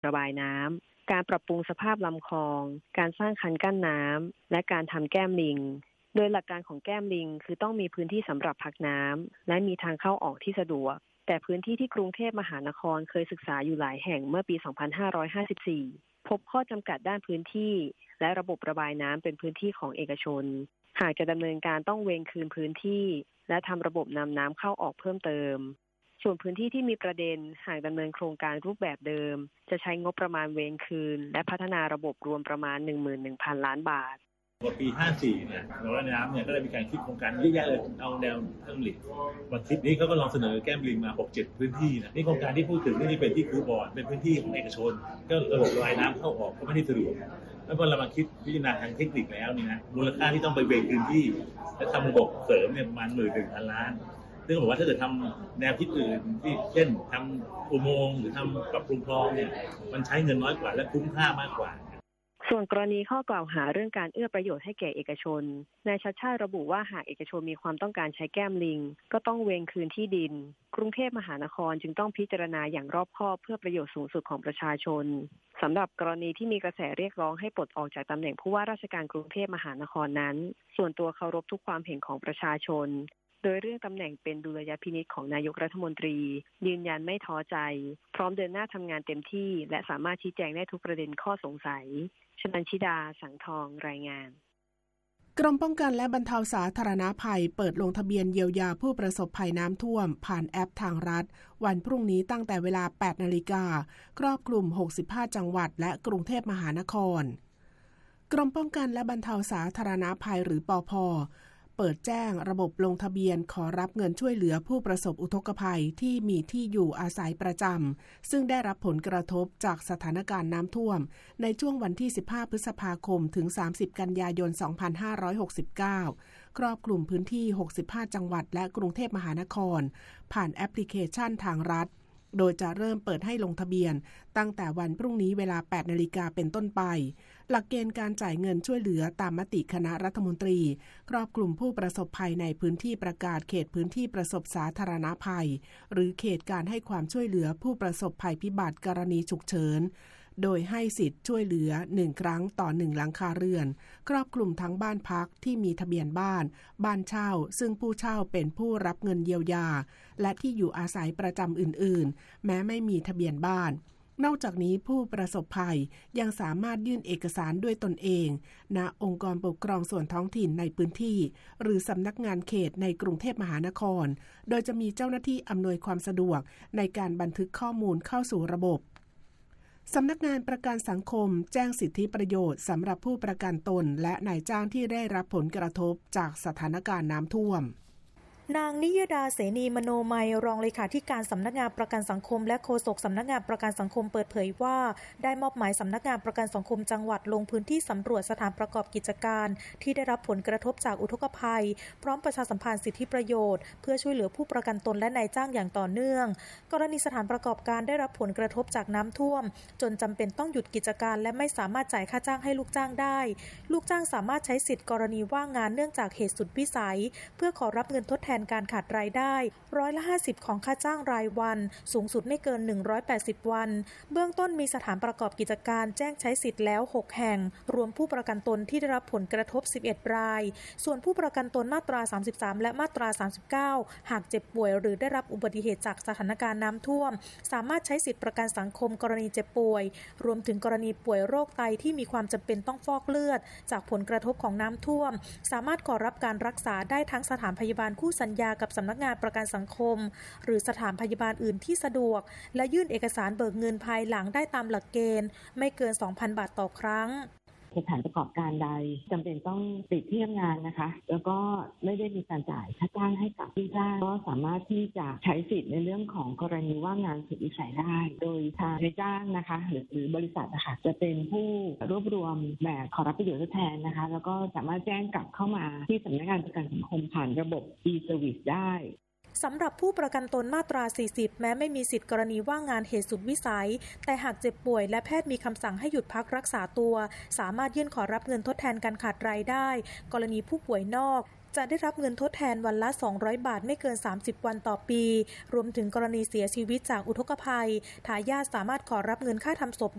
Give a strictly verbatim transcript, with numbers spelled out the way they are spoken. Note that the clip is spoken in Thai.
ระบายน้ำการปรับปรุงสภาพลำคลองการสร้างคันกั้นน้ำและการทำแก้มลิงโดยหลักการของแก้มลิงคือต้องมีพื้นที่สำหรับพักน้ำและมีทางเข้าออกที่สะดวกแต่พื้นที่ที่กรุงเทพมหานครเคยศึกษาอยู่หลายแห่งเมื่อปี สองพันห้าร้อยห้าสิบสี่ พบข้อจำกัดด้านพื้นที่และระบบระบายน้ำเป็นพื้นที่ของเอกชนหากจะดำเนินการต้องเวรคืนพื้นที่และทำระบบนำน้ำเข้าออกเพิ่มเติมส่วนพื้นที่ที่มีประเด็นหากดำเนินโครงการรูปแบบเดิมจะใช้งบประมาณเวรคืนและพัฒนาระบบรวมประมาณ หนึ่งหมื่นหนึ่งพัน ล้านบาทพอปีห้าสี่เนี่ยเราระน้ำเนี่ยก็ได้มีการคิดโครงการเยอะแยะเลยเอาแนวแก้มลิงมาคิดนี้เขาก็ลองเสนอแก้มลิงมา หกเจ็ด พื้นที่นะนี่โครงการที่พูดถึงนี่เป็นที่คูบอร์ดเป็นพื้นที่ของเอกชนก็ระบบระบายน้ำเข้าออกก็ไม่ได้สะดวกแล้วพอเรามาคิดพิจารณาทางเทคนิคแล้วนี่นะมูลค่าที่ต้องไปเวรพื้นที่และทำระบบเสริมเนี่ยประมาณหมื่นหนึ่งพันล้านซึ่งบอกว่าถ้าเกิดทำแนวคิดอื่นที่เช่นทำอุโมงค์หรือทำปรับปรุงคลองเนี่ยมันใช้เงินน้อยกว่าและคุ้มค่ามากกว่าส่วนกรณีข้อกล่าวหาเรื่องการเอื้อประโยชน์ให้แก่เอกชนนายชัชชาติระบุว่าหากเอกชนมีความต้องการใช้แก้มลิงก็ต้องเวรคืนที่ดินกรุงเทพมหานครจึงต้องพิจารณาอย่างรอบคอบเพื่อประโยชน์สูงสุดของประชาชนสำหรับกรณีที่มีกระแสเรียกร้องให้ปลดออกจากตำแหน่งผู้ว่าราชการกรุงเทพมหานครนั้นส่วนตัวเคารพทุกความเห็นของประชาชนโดยเรื่องตำแหน่งเป็นดุลยพินิจของนายกรัฐมนตรียืนยันไม่ท้อใจพร้อมเดินหน้าทำงานเต็มที่และสามารถชี้แจงได้ทุกประเด็นข้อสงสัยชนันชิดาสังทองรายงานกรมป้องกันและบรรเทาสาธารณภัยเปิดลงทะเบียนเยียวยาผู้ประสบภัยน้ำท่วมผ่านแอปทางรัฐวันพรุ่งนี้ตั้งแต่เวลา แปดนาฬิกา ครอบคลุมหกสิบห้าจังหวัดและกรุงเทพมหานครกรมป้องกันและบรรเทาสาธารณภัยหรือปภ.เปิดแจ้งระบบลงทะเบียนขอรับเงินช่วยเหลือผู้ประสบอุทกภัยที่มีที่อยู่อาศัยประจำซึ่งได้รับผลกระทบจากสถานการณ์น้ำท่วมในช่วงวันที่สิบห้าพฤษภาคมถึงสามสิบกันยายนสองพันห้าร้อยหกสิบเก้าครอบคลุมพื้นที่หกสิบห้าจังหวัดและกรุงเทพมหานครผ่านแอปพลิเคชันทางรัฐโดยจะเริ่มเปิดให้ลงทะเบียนตั้งแต่วันพรุ่งนี้เวลา แปดนาฬิกาเป็นต้นไปหลักเกณฑ์การจ่ายเงินช่วยเหลือตามมติคณะรัฐมนตรีครอบคลุมผู้ประสบภัยในพื้นที่ประกาศเขตพื้นที่ประสบสาธารณภัยหรือเขตการให้ความช่วยเหลือผู้ประสบภัยพิบัติกรณีฉุกเฉินโดยให้สิทธิ์ช่วยเหลือหนึ่งครั้งต่อหนึ่งหลังคาเรือนครอบคลุมทั้งบ้านพักที่มีทะเบียนบ้านบ้านเช่าซึ่งผู้เช่าเป็นผู้รับเงินเยียวยาและที่อยู่อาศัยประจำอื่นๆแม้ไม่มีทะเบียนบ้านนอกจากนี้ผู้ประสบภัยยังสามารถยื่นเอกสารด้วยตนเองณองค์กรปกครองส่วนท้องถิ่นในพื้นที่หรือสำนักงานเขตในกรุงเทพมหานครโดยจะมีเจ้าหน้าที่อำนวยความสะดวกในการบันทึกข้อมูลเข้าสู่ระบบสำนักงานประกันสังคมแจ้งสิทธิประโยชน์สำหรับผู้ประกันตนและนายจ้างที่ได้รับผลกระทบจากสถานการณ์น้ำท่วมนางนิยดาเสนีมโนมัยรองเลขาธิการสำนักงานประกันสังคมและโฆษกสำนักงานประกันสังคมเปิดเผยว่าได้มอบหมายสำนักงานประกันสังคมจังหวัดลงพื้นที่สำรวจสถานประกอบกิจการที่ได้รับผลกระทบจากอุทกภัยพร้อมประชาสัมพันธ์สิทธิประโยชน์เพื่อช่วยเหลือผู้ประกันตนและนายจ้างอย่างต่อเนื่องกรณีสถานประกอบการได้รับผลกระทบจากน้ำท่วมจนจำเป็นต้องหยุดกิจการและไม่สามารถจ่ายค่าจ้างให้ลูกจ้างได้ลูกจ้างสามารถใช้สิทธิกรณีว่างงานเนื่องจากเหตุสุดวิสัยเพื่อขอรับเงินทดแทนการขาดรายได้ร้อยละห้าสิบของค่าจ้างรายวันสูงสุดไม่เกินหนึ่งร้อยแปดสิบวันเบื้องต้นมีสถานประกอบกิจการแจ้งใช้สิทธิ์แล้วหกแห่งรวมผู้ประกันตนที่ได้รับผลกระทบสิบเอ็ดรายส่วนผู้ประกันตนมาตราสามสิบสามและมาตราสามสิบเก้าหากเจ็บป่วยหรือได้รับอุบัติเหตุจากสถานการณ์น้ำท่วมสามารถใช้สิทธิประกันสังคมกรณีเจ็บป่วยรวมถึงกรณีป่วยโรคไตที่มีความจำเป็นต้องฟอกเลือดจากผลกระทบของน้ำท่วมสามารถขอรับการรักษาได้ทั้งสถานพยาบาลคู่สัญญากับสำนักงานประกันสังคมหรือสถานพยาบาลอื่นที่สะดวกและยื่นเอกสารเบิกเงินภายหลังได้ตามหลักเกณฑ์ไม่เกิน สองพัน บาทต่อครั้งสถานประกอบการใดจำเป็นต้องปิดที่ทำงานนะคะแล้วก็ไม่ได้มีการจ่ายค่าจ้างให้กับผู้จ้างก็สามารถที่จะใช้สิทธิ์ในเรื่องของกรณีว่างงานสุดวิสัยได้โดยทางนายจ้างนะคะหรือหรือบริษัทนะคะจะเป็นผู้รวบรวมแบบขอรับประโยชน์ทดแทนนะคะแล้วก็สามารถแจ้งกลับเข้ามาที่สำนักงานประกันสังคมผ่านระบบ e-service ได้สำหรับผู้ประกันตนมาตราสี่สิบแม้ไม่มีสิทธิกรณีว่างงานเหตุสุดวิสัยแต่หากเจ็บป่วยและแพทย์มีคำสั่งให้หยุดพักรักษาตัวสามารถยื่นขอรับเงินทดแทนการขาดรายได้กรณีผู้ป่วยนอกจะได้รับเงินทดแทนวันละสองร้อยบาทไม่เกินสามสิบวันต่อปีรวมถึงกรณีเสียชีวิตจากอุทกภัยทายาทสามารถขอรับเงินค่าทำศพ